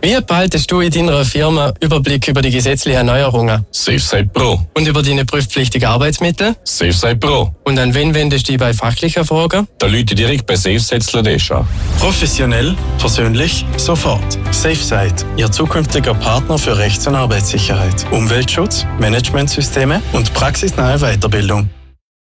Wie behaltest du in deiner Firma Überblick über die gesetzlichen Neuerungen? SafeSite Pro. Und über deine prüfpflichtigen Arbeitsmittel? SafeSite Pro. Und an wen wendest du dich bei fachlichen Fragen? Da Leute direkt bei SafeSite an. Professionell, persönlich, sofort. SafeSite, Ihr zukünftiger Partner für Rechts- und Arbeitssicherheit, Umweltschutz, Managementsysteme und praxisnahe Weiterbildung.